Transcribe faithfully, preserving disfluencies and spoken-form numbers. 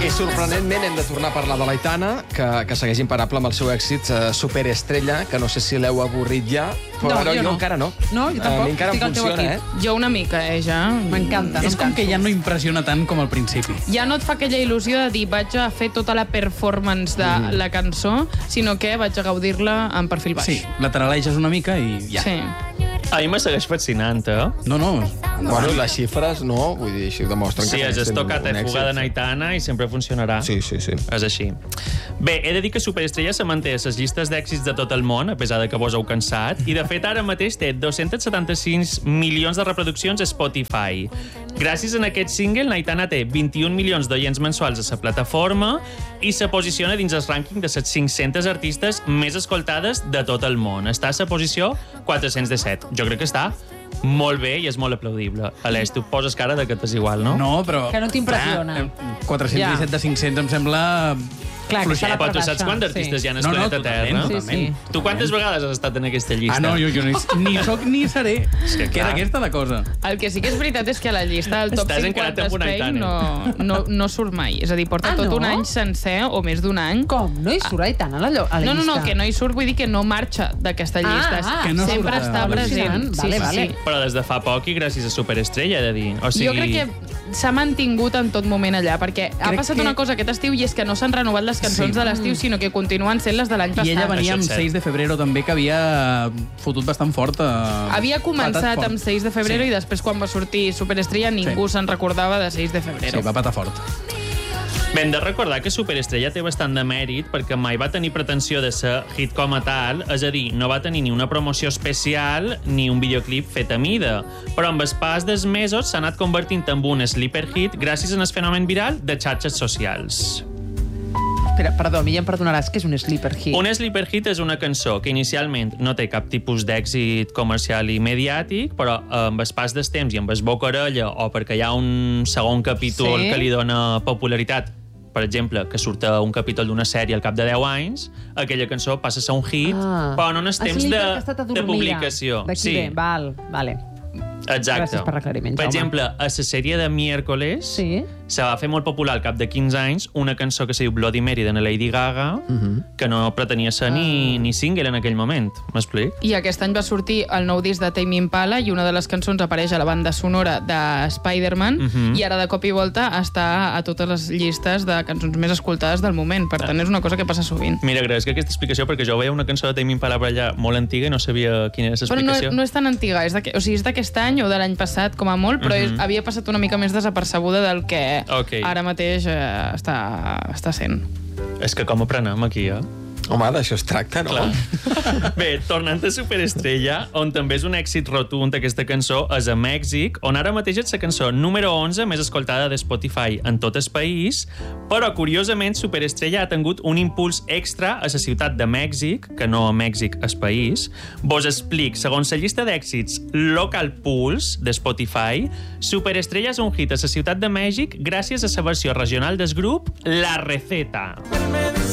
I sorprenentment hem de tornar a parlar de l'Aitana, que, que segueix imparable amb el seu èxit uh, Superestrella, que no sé si l'heu avorrit ja, però No, jo, jo jo no. encara no. No, jo tampoc. A mi encara Estic em al teu funciona, equip. eh? Jo una mica, eh, ja. M'encanta. És com que ja no impressiona tant com al principi. Ja no et fa aquella il·lusió de dir vaig a fer tota la performance de mm. la cançó, sinó que vaig a gaudir-la en perfil baix. Sí, la taraleges una mica i ja. Sí. A mi me segueix fascinant, eh? No, no, Bueno, les xifres no, vull dir, així demostren Sí, que... és segueix sent estocata un i fuga de èxit, sí. Aitana i sempre funcionarà. Sí, sí, sí. És així. Bé, he de dir que Superestrella se manté a les llistes d'èxits de tot el món, a pesar de que vos heu cansat, i de fet ara mateix té dos-cents setanta-sis milions de reproduccions a Spotify. Gràcies a aquest single, l'Aitana té vint-i-un milions d'oients mensuals a la plataforma i se posiciona dins el rànquing de les cinc-centes artistes més escoltades de tot el món. Està a la posició quatre-cents disset. Jo crec que està molt bé i és molt aplaudible. Aleix, tu poses cara de que t'és igual, no? no, però... Que no t'impressiona. Clar, eh, quatre-cents disset de cinc-cents em sembla... Clar, que s'ha de Però tu saps rebaixar. quants artistes Sí. hi ha en el No, no, planeta totalment, Terra? totalment. Sí, Tu quantes vegades has estat en aquesta llista? Ah, no, jo, jo ni, ni soc ni seré. És que, Que clar. era aquesta la cosa. El que sí que és veritat és que a la llista del top Estàs encarat cinquanta amb una Spain Aitana. no, no, no surt mai. És a dir, porta Ah, tot no? un any sencer o més d'un any. Com? No hi surt Aitana a la, llo- a la No, no, llista? no, que no hi surt, vull dir que no marxa d'aquesta Ah, llista. ah, que no Sempre surt. està present. Al·lucinant. Vale, vale. Però des de fa poc i gràcies a Superestrella, he de dir. O sigui... Jo crec que s'ha mantingut en tot moment allà, perquè ha Crec passat que- una cosa aquest estiu i és que no s'han renovat les cançons Sí. de l'estiu, sinó que continuen sent les de l'any passat. I ella Això venia amb és cert. seis de febrero també, que havia fotut bastant fort. Eh, Havia patat començat fort. amb seis de febrero Sí. i després, quan va sortir Superestrella, ningú se'n recordava de seis de febrero. Sí, va patar fort. Bé, hem de recordar que Superestrella té bastant de mèrit perquè mai va tenir pretensió de ser hit com a tal, és a dir, no va tenir ni una promoció especial ni un videoclip fet a mida. Però amb el pas dels mesos s'ha anat convertint en un sleeper hit gràcies al fenomen viral de xarxes socials. Espera, perdó, a mi ja em perdonaràs que és un sleeper hit. Un sleeper hit és una cançó que inicialment no té cap tipus d'èxit comercial i mediàtic, però amb el pas del temps i amb el boca orella o perquè hi ha un segon capítol Sí. que li dona popularitat, per exemple, que surt a un capítol d'una sèrie al cap de deu anys, aquella cançó passa a ser un hit, Ah. però no en els temps de, Sleeper que ha estat de adormida. publicació. D'aquí Sí, ve, val, vale. exacte. Gràcies per l'aclariment, Per Jaume. exemple, a la sèrie de Miércoles Sí. se va fer molt popular al cap de quinze anys una cançó que se diu Bloody Mary de la Lady Gaga, que no pretenia ser ni, ni single en aquell moment. M'explic? I aquest any va sortir el nou disc de Tame Impala i una de les cançons apareix a la banda sonora de Spider-Man Mhm. i ara de cop i volta està a totes les llistes de cançons més escoltades del moment. Per tant, és una cosa que passa sovint. Mira, gràcies que aquesta explicació, perquè jo veia una cançó de Tame Impala per allà molt antiga i no sabia quina era Però no, l'explicació. no és tan antiga, és d'aquest o sigui, és d'aquest any o de l'any passat, com a molt, però és, Mhm. havia passat una mica més desapercebuda del que Ok. ara mateix eh, està, està sent. És que com aprenem aquí, eh? Home, d'això es tracta, no? Clar. Bé, tornant a Superestrella, on també és un èxit rotund aquesta cançó, és a Mèxic, on ara mateix és la cançó número onze més escoltada de Spotify en tot el país, però, curiosament, Superestrella ha tingut un impuls extra a la ciutat de Mèxic, que no a Mèxic, el país. Vos explic, segons la llista d'èxits Local Pulse de Spotify, Superestrella és un hit a la ciutat de Mèxic gràcies a la versió regional del grup La Receta.